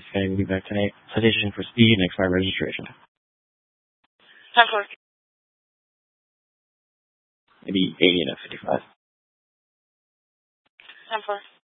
Okay, we'll be back tonight. Citation for speed and expired registration. 10-4. Maybe 80 and a 55. 10-4.